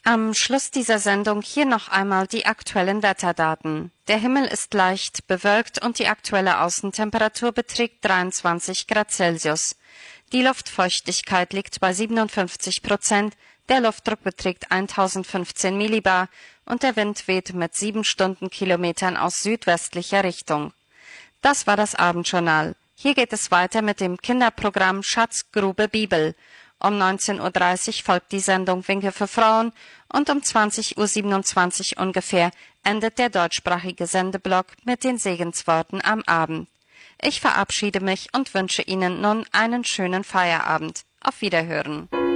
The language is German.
Am Schluss dieser Sendung hier noch einmal die aktuellen Wetterdaten. Der Himmel ist leicht bewölkt und die aktuelle Außentemperatur beträgt 23 Grad Celsius. Die Luftfeuchtigkeit liegt bei 57%, der Luftdruck beträgt 1015 Millibar und der Wind weht mit 7 Stundenkilometern aus südwestlicher Richtung. Das war das Abendjournal. Hier geht es weiter mit dem Kinderprogramm Schatzgrube Bibel. Um 19:30 Uhr folgt die Sendung Winke für Frauen und um 20:27 Uhr ungefähr endet der deutschsprachige Sendeblock mit den Segensworten am Abend. Ich verabschiede mich und wünsche Ihnen nun einen schönen Feierabend. Auf Wiederhören.